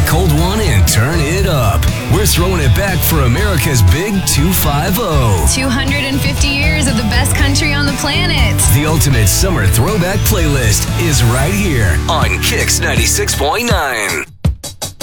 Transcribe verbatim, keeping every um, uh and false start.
cold one and turn it up. We're throwing it back for America's Big two fifty. two hundred fifty years of the best country on the planet. The ultimate summer throwback playlist is right here on Kicks ninety-six point nine.